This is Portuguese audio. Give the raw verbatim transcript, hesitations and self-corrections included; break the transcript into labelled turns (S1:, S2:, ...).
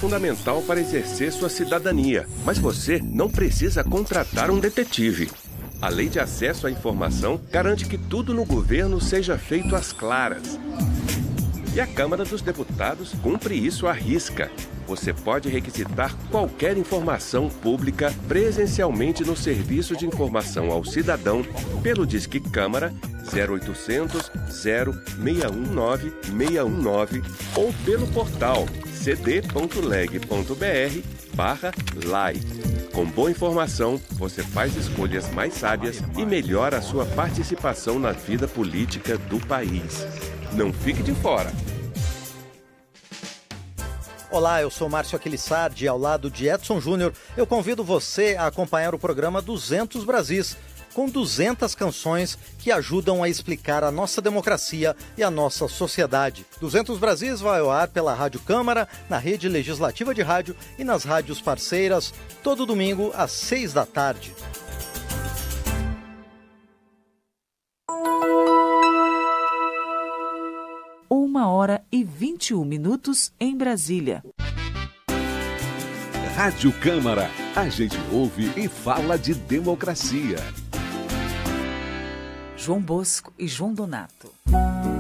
S1: fundamental para exercer sua cidadania, mas você não precisa contratar um detetive. A Lei de Acesso à Informação garante que tudo no governo seja feito às claras. E a Câmara dos Deputados cumpre isso à risca. Você pode requisitar qualquer informação pública presencialmente no Serviço de Informação ao Cidadão pelo Disque Câmara zero oitocentos, zero seis um nove, seis um nove ou pelo portal cd.leg.br barra live. Com boa informação, você faz escolhas mais sábias e melhora a sua participação na vida política do país. Não fique de fora.
S2: Olá, eu sou Márcio Aquilissardi, ao lado de Edson Júnior. Eu convido você a acompanhar o programa duzentos Brasis, com duzentas canções que ajudam a explicar a nossa democracia e a nossa sociedade. duzentos Brasis vai ao ar pela Rádio Câmara, na rede legislativa de rádio e nas rádios parceiras, todo domingo às seis da tarde.
S3: Uma hora e vinte e um minutos em Brasília.
S4: Rádio Câmara, a gente ouve e fala de democracia.
S3: João Bosco e João Donato.